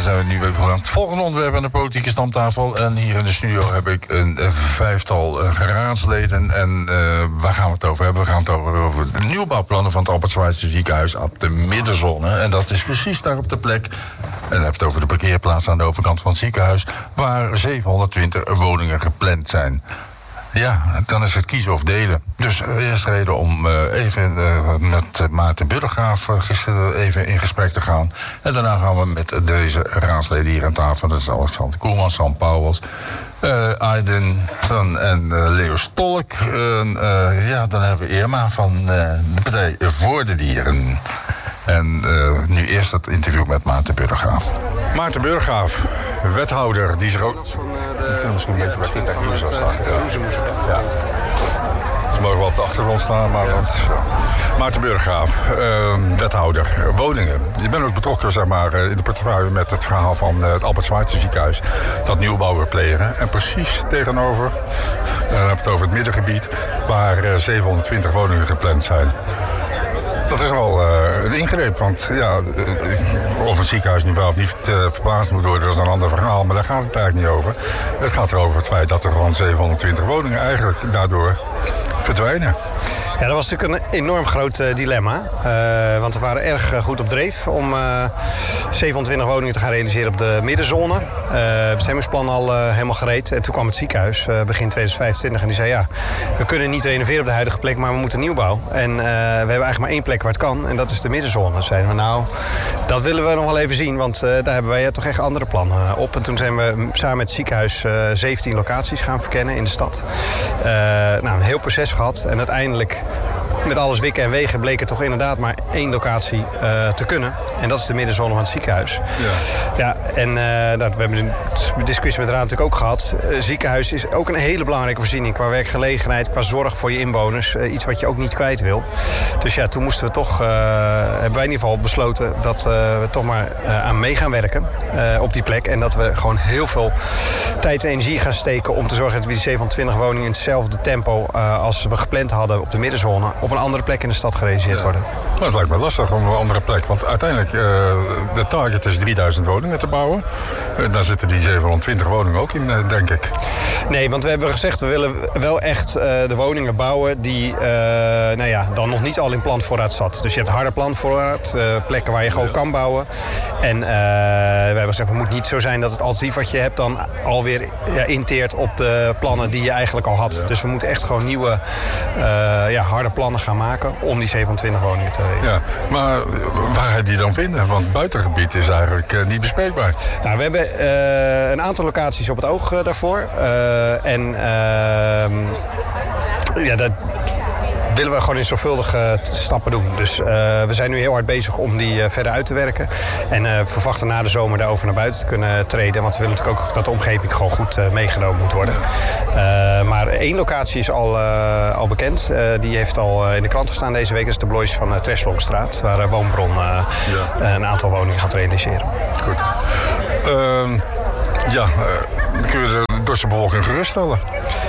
zijn we nu aan het volgende onderwerp aan de politieke stamtafel. En hier in de studio heb ik een vijftal raadsleden. En waar gaan we het over hebben? We gaan het over de nieuwbouwplannen van het Albert Schweitzer ziekenhuis op de middenzone. En dat is precies daar op de plek. En dan heb je het over de parkeerplaats aan de overkant van het ziekenhuis, waar 720 woningen gepland zijn. Ja, dan is het kiezen of delen. Dus eerst reden om even met Maarten Burggraaf gisteren even in gesprek te gaan. En daarna gaan we met deze raadsleden hier aan tafel. Dat is Alexander Koelman, Sam Pauwels, Aiden en Leo Stolk. Dan hebben we Irma van de Partij voor de Dieren. En nu eerst het interview met Maarten Burggraaf. Maarten Burggraaf, wethouder, die zich ook... Ik kan misschien een beetje bij dit hier zo staan. Ja. Ze mogen wel op de achtergrond staan, maar dat is... Maarten Burggraaf, wethouder woningen. Je bent ook betrokken zeg maar, in de portefeuille met het verhaal van het Albert Schweitzer ziekenhuis. Dat nieuwbouw weer plegen. En precies tegenover, dan heb je het over het middengebied, waar 720 woningen gepland zijn. Dat is al een ingreep, want ja, of het ziekenhuis nu wel of niet verplaatst moet worden, dat is een ander verhaal, maar daar gaat het eigenlijk niet over. Het gaat erover het feit dat er gewoon 720 woningen eigenlijk daardoor verdwijnen. Ja, dat was natuurlijk een enorm groot dilemma. Want we waren erg goed op dreef om 720 woningen te gaan realiseren op de middenzone. Bestemmingsplan al helemaal gereed. En toen kwam het ziekenhuis begin 2025 en die zei ja, we kunnen niet renoveren op de huidige plek, maar we moeten nieuwbouw. En we hebben eigenlijk maar één plek waar het kan en dat is de middenzone. Zeiden we nou, dat willen we nog wel even zien, want daar hebben wij toch echt andere plannen op. En toen zijn we samen met het ziekenhuis 17 locaties gaan verkennen in de stad. Een heel proces gehad en uiteindelijk met alles wikken en wegen bleek er toch inderdaad maar één locatie te kunnen. En dat is de middenzone van het ziekenhuis. Ja, en we hebben een discussie met de raad natuurlijk ook gehad. Ziekenhuis is ook een hele belangrijke voorziening qua werkgelegenheid, qua zorg voor je inwoners. Iets wat je ook niet kwijt wil. Dus ja, toen moesten we toch, hebben wij in ieder geval besloten dat we toch maar aan mee gaan werken op die plek. En dat we gewoon heel veel tijd en energie gaan steken om te zorgen dat we die 27 woningen in hetzelfde tempo als we gepland hadden op de middenzone op een andere plek in de stad gerealiseerd worden. Nou, het lijkt me lastig om een andere plek, want uiteindelijk de target is 3000 woningen te bouwen. Daar zitten die 720 woningen ook in, denk ik. Nee, want we hebben gezegd, we willen wel echt de woningen bouwen die dan nog niet al in planvoorraad zat. Dus je hebt harde planvoorraad, plekken waar je gewoon kan bouwen. En we hebben gezegd, het moet niet zo zijn dat het alternatief wat je hebt dan alweer inteert op de plannen die je eigenlijk al had. Ja. Dus we moeten echt gewoon nieuwe harde plannen gaan maken om die 27 woningen te realiseren. Ja, maar waar ga je die dan vinden? Want het buitengebied is eigenlijk niet bespreekbaar. Nou, we hebben een aantal locaties op het oog daarvoor. Dat willen we gewoon in zorgvuldige stappen doen. Dus we zijn nu heel hard bezig om die verder uit te werken. En verwachten na de zomer daarover naar buiten te kunnen treden. Want we willen natuurlijk ook dat de omgeving gewoon goed meegenomen moet worden. Maar één locatie is al bekend. Die heeft al in de krant gestaan deze week. Dat is de Blois van Treslongstraat. Waar Woonbron een aantal woningen gaat realiseren. Goed. Kunnen we de Dordtse bevolking geruststellen?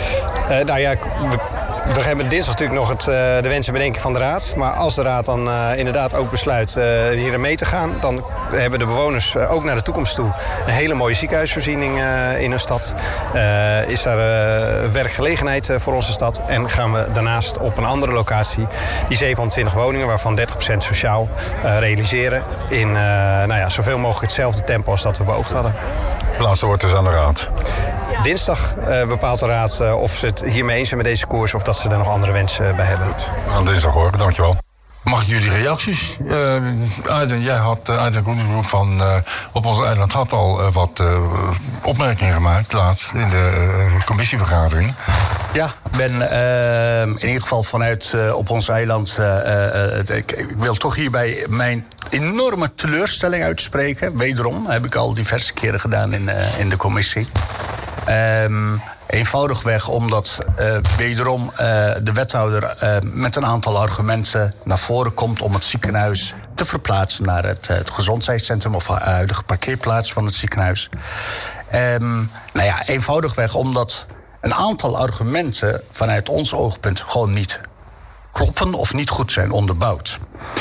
We hebben dinsdag natuurlijk nog de wens en bedenking van de raad. Maar als de raad dan inderdaad ook besluit hierin mee te gaan, dan hebben de bewoners ook naar de toekomst toe een hele mooie ziekenhuisvoorziening in hun stad. Is daar werkgelegenheid voor onze stad. En gaan we daarnaast op een andere locatie die 720 woningen, waarvan 30% sociaal, realiseren in zoveel mogelijk hetzelfde tempo als dat we beoogd hadden. Het laatste woord is aan de raad. Dinsdag bepaalt de raad of ze het hiermee eens zijn met deze koers of dat ze er nog andere wensen bij hebben. We gaan dinsdag horen, dankjewel. Mag ik jullie reacties? Aiden Koenigsbroek van op ons eiland had al wat opmerkingen gemaakt laatst in de commissievergadering. Ja, ik ben in ieder geval vanuit op ons eiland. Ik wil toch hierbij mijn enorme teleurstelling uitspreken. Wederom heb ik al diverse keren gedaan in de commissie. Eenvoudigweg omdat wederom de wethouder met een aantal argumenten naar voren komt om het ziekenhuis te verplaatsen naar het gezondheidscentrum of de huidige parkeerplaats van het ziekenhuis. Eenvoudigweg omdat een aantal argumenten vanuit ons oogpunt gewoon niet kloppen of niet goed zijn onderbouwd.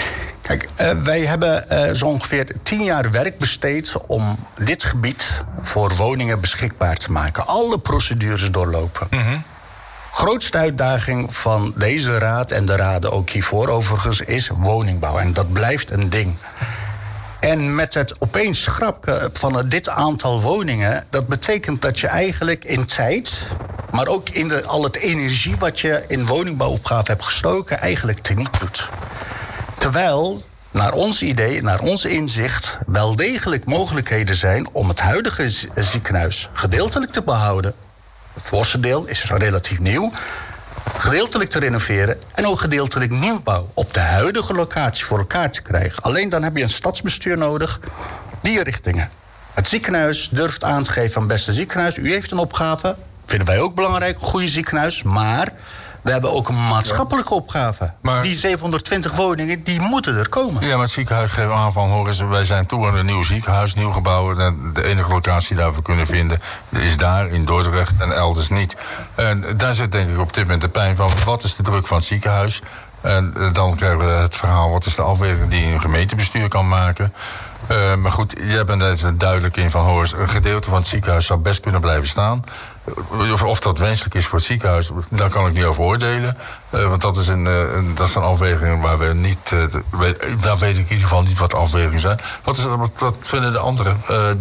Kijk, wij hebben zo ongeveer 10 jaar werk besteed om dit gebied voor woningen beschikbaar te maken. Alle procedures doorlopen. Grootste uitdaging van deze raad en de raden ook hiervoor overigens is woningbouw. En dat blijft een ding. En met het opeens schrappen van dit aantal woningen, dat betekent dat je eigenlijk in tijd, maar ook in al het energie wat je in woningbouwopgave hebt gestoken, eigenlijk teniet doet. Terwijl, naar ons idee, naar ons inzicht, wel degelijk mogelijkheden zijn om het huidige ziekenhuis gedeeltelijk te behouden. Het voorste deel is relatief nieuw. Gedeeltelijk te renoveren en ook gedeeltelijk nieuwbouw op de huidige locatie voor elkaar te krijgen. Alleen dan heb je een stadsbestuur nodig die richtingen. Het ziekenhuis durft aan te geven aan beste ziekenhuis. U heeft een opgave, vinden wij ook belangrijk, een goede ziekenhuis, maar we hebben ook een maatschappelijke opgave. Maar die 720 woningen, die moeten er komen. Ja, maar het ziekenhuis geeft aan van, hoor eens, wij zijn toe aan een nieuw ziekenhuis, nieuw gebouw. De enige locatie die we kunnen vinden is daar in Dordrecht en elders niet. En daar zit denk ik op dit moment de pijn van, wat is de druk van het ziekenhuis? En dan krijgen we het verhaal, wat is de afweging die een gemeentebestuur kan maken? Maar goed, jij bent er duidelijk in van, hoor eens, een gedeelte van het ziekenhuis zou best kunnen blijven staan. Of dat wenselijk is voor het ziekenhuis, daar kan ik niet over oordelen. Want dat is een afweging waar we niet. Daar weet ik in ieder geval niet wat de afwegingen zijn. Wat vinden de anderen?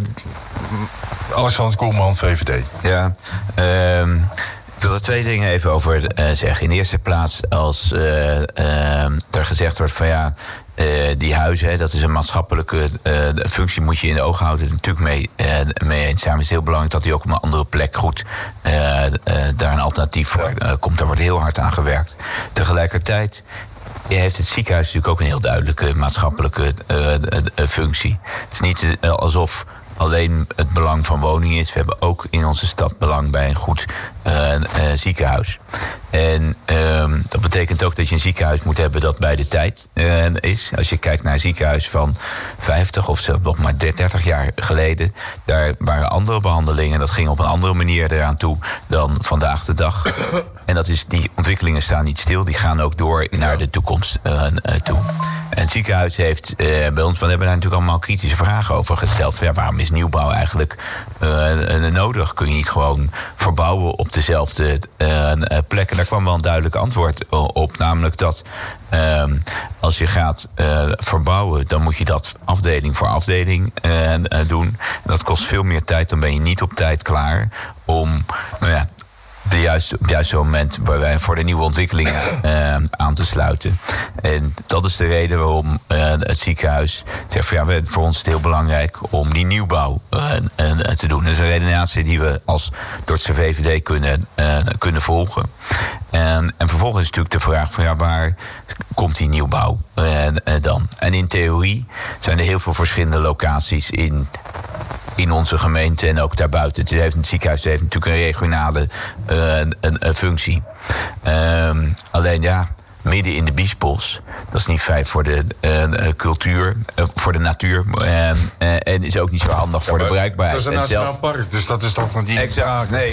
Alexander Koelman, VVD. Ja, ik wil er 2 dingen even over zeggen. In de eerste plaats, als er gezegd wordt van ja, die huizen, dat is een maatschappelijke functie, moet je in de ogen houden. Natuurlijk mee eens zijn. Het is heel belangrijk dat die ook op een andere plek goed daar een alternatief voor komt. Daar wordt heel hard aan gewerkt. Tegelijkertijd heeft het ziekenhuis natuurlijk ook een heel duidelijke maatschappelijke functie. Het is niet alsof alleen het belang van woningen is. We hebben ook in onze stad belang bij een goed ziekenhuis. En dat betekent ook dat je een ziekenhuis moet hebben dat bij de tijd is. Als je kijkt naar een ziekenhuis van 50 of zelfs nog maar 30 jaar geleden, daar waren andere behandelingen. Dat ging op een andere manier eraan toe dan vandaag de dag. En die ontwikkelingen staan niet stil. Die gaan ook door naar de toekomst toe. En het ziekenhuis heeft bij ons, we hebben daar natuurlijk allemaal kritische vragen over gesteld. Ja, waarom is nieuwbouw eigenlijk nodig? Kun je niet gewoon verbouwen op dezelfde plek? En daar kwam wel een duidelijk antwoord op. Namelijk dat als je gaat verbouwen, dan moet je dat afdeling voor afdeling doen. Dat kost veel meer tijd. Dan ben je niet op tijd klaar om op het juiste moment voor de nieuwe ontwikkelingen aan te sluiten. En dat is de reden waarom het ziekenhuis zegt van ja, voor ons is het heel belangrijk om die nieuwbouw te doen. Dat is een redenatie die we als Dordtse VVD kunnen volgen. En vervolgens is natuurlijk de vraag van ja, waar komt die nieuwbouw dan? En in theorie zijn er heel veel verschillende locaties in onze gemeente en ook daarbuiten. Het ziekenhuis heeft natuurlijk een regionale functie. Alleen ja, midden in de Biesbos, dat is niet fijn voor de cultuur, voor de natuur. En is ook niet zo handig voor de bereikbaarheid. Dat is een nationaal park, dus dat is toch van die... Exact, nee,